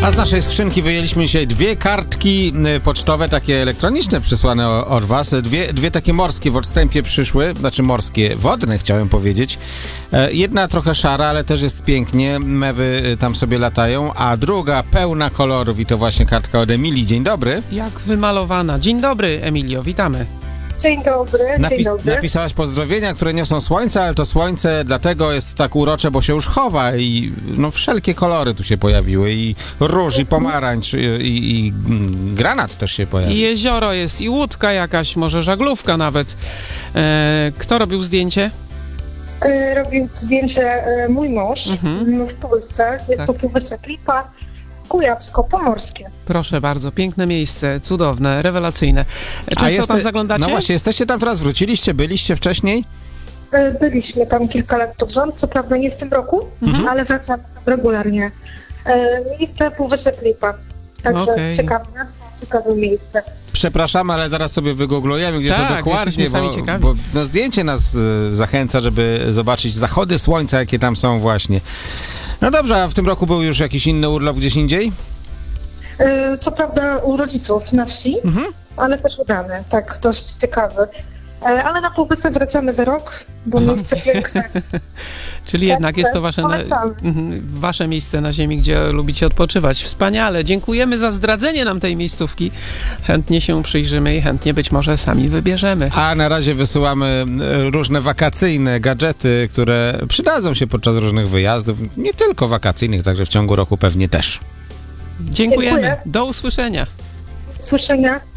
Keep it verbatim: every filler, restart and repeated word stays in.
A z naszej skrzynki wyjęliśmy dzisiaj dwie kartki pocztowe, takie elektroniczne przysłane od was. Dwie, dwie takie morskie w odstępie przyszły, znaczy morskie, wodne chciałem powiedzieć. Jedna trochę szara, ale też jest pięknie, mewy tam sobie latają, a druga pełna kolorów i to właśnie kartka od Emilii. Dzień dobry. Jak wymalowana. Dzień dobry, Emilio, witamy. Dzień dobry, Napis- dzień dobry. Napisałaś pozdrowienia, które niosą słońce, ale to słońce dlatego jest tak urocze, bo się już chowa i no wszelkie kolory tu się pojawiły i róż, i pomarańcz, i, i, i granat też się pojawił. I jezioro jest, i łódka jakaś, może żaglówka nawet. E, kto robił zdjęcie? E, Robił zdjęcie e, mój mąż Mhm. w Polsce. Jest Tak. to Półwysep Lipa, Kujawsko-Pomorskie. Proszę bardzo, piękne miejsce, cudowne, rewelacyjne. E, Często jeste- tam zaglądacie? No właśnie, jesteście tam teraz, wróciliście, byliście wcześniej? E, Byliśmy tam kilka lat pod rząd, co prawda nie w tym roku, Mhm. ale wracamy tam regularnie. E, Miejsce Półwysep Lipa. Także Okej. ciekawe miasto, ciekawe miejsce. Przepraszam, ale zaraz sobie wygooglujemy, gdzie Tak, to dokładnie, jesteśmy sami bo, ciekawi. bo no, zdjęcie nas y, zachęca, żeby zobaczyć zachody słońca, jakie tam są właśnie. No dobrze, a w tym roku był już jakiś inny urlop gdzieś indziej? E, Co prawda u rodziców na wsi, Mhm. ale też udany, tak, dość ciekawy. E, Ale na Półwysep wracamy za rok, bo Aha. miejsce piękne. Czyli jednak jest to wasze, na, Polecamy. mhm, wasze miejsce na ziemi, gdzie lubicie odpoczywać. Wspaniale. Dziękujemy za zdradzenie nam tej miejscówki. Chętnie się przyjrzymy i chętnie być może sami wybierzemy. A na razie wysyłamy y, różne wakacyjne gadżety, które przydadzą się podczas różnych wyjazdów, nie tylko wakacyjnych, także w ciągu roku pewnie też. Dziękujemy. Dziękuję. Do usłyszenia. Słyszenia.